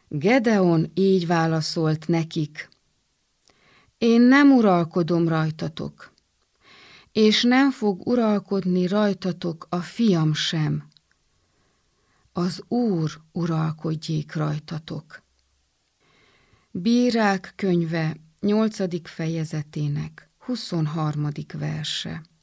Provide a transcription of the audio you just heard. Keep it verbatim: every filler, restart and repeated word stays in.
Gedeon így válaszolt nekik: Én nem uralkodom rajtatok, és nem fog uralkodni rajtatok a fiam sem. Az Úr uralkodjék rajtatok. Bírák könyve nyolcadik fejezetének huszonharmadik verse.